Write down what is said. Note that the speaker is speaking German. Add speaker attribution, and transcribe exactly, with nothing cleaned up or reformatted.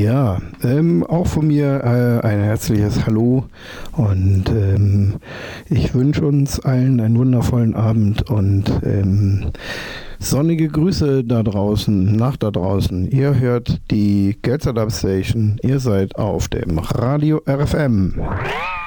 Speaker 1: Ja, ähm, auch von mir äh, ein herzliches Hallo und ähm, ich wünsche uns allen einen wundervollen Abend und ähm, sonnige Grüße da draußen, nach da draußen. Ihr hört die Gelzer Dub Station, ihr seid auf dem Radio R F M.